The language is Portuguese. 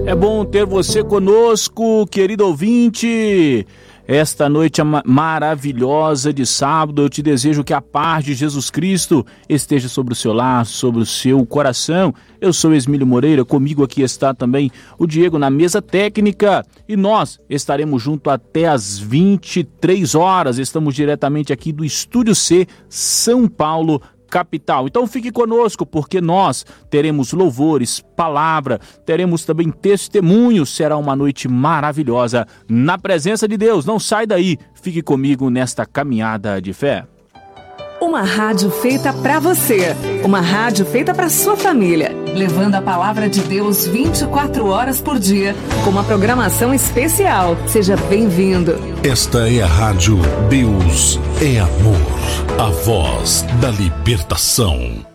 É bom ter você conosco, querido ouvinte. Esta noite maravilhosa de sábado, eu te desejo que a paz de Jesus Cristo esteja sobre o seu lar, sobre o seu coração. Eu sou Esmílio Moreira, comigo aqui está também o Diego na mesa técnica e nós estaremos junto até às 23 horas. Estamos diretamente aqui do Estúdio C, São Paulo, capital. Então fique conosco, porque nós teremos louvores, palavra, teremos também testemunhos. Será uma noite maravilhosa na presença de Deus. Não sai daí, fique comigo nesta caminhada de fé. Uma rádio feita para você, uma rádio feita para sua família, levando a palavra de Deus 24 horas por dia, com uma programação especial. Seja bem-vindo. Esta é a rádio Deus é Amor, a voz da libertação.